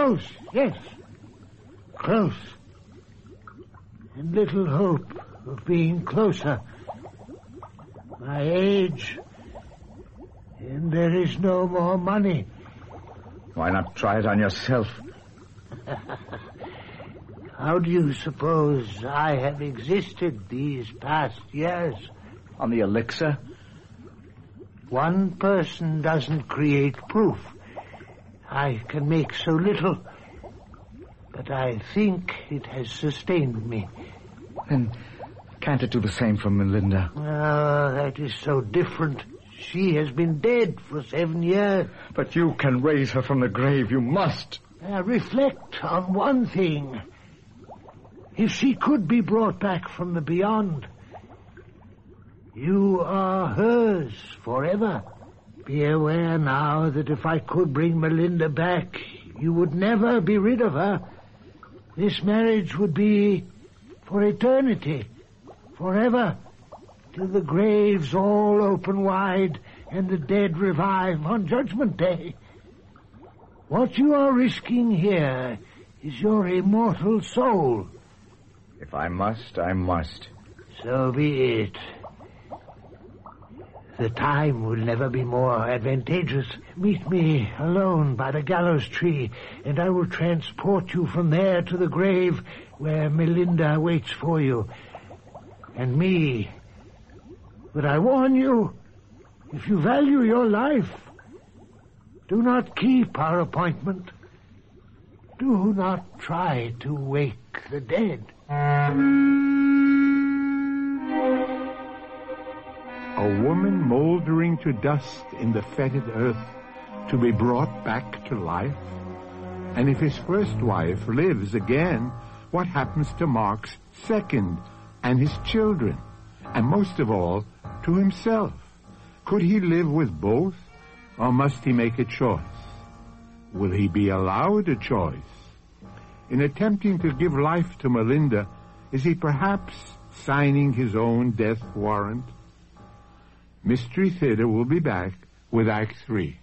Close, yes. Close. And little hope of being closer. My age, and there is no more money. Why not try it on yourself? How do you suppose I have existed these past years? On the elixir? One person doesn't create proof. I can make so little, but I think it has sustained me. Then can't it do the same for Melinda? Oh, that is so different. She has been dead for 7 years. But you can raise her from the grave. You must. Reflect on one thing. If she could be brought back from the beyond, you are hers forever. Be aware now that if I could bring Melinda back, you would never be rid of her. This marriage would be for eternity, forever, till the graves all open wide and the dead revive on Judgment Day. What you are risking here is your immortal soul. If I must, I must. So be it. The time will never be more advantageous. Meet me alone by the gallows tree, and I will transport you from there to the grave where Melinda waits for you. And me. But I warn you, if you value your life, do not keep our appointment. Do not try to wake the dead. A woman moldering to dust in the fetid earth to be brought back to life? And if his first wife lives again, what happens to Mark's second and his children? And most of all, to himself? Could he live with both, or must he make a choice? Will he be allowed a choice? In attempting to give life to Melinda, is he perhaps signing his own death warrant? Mystery Theater will be back with Act 3.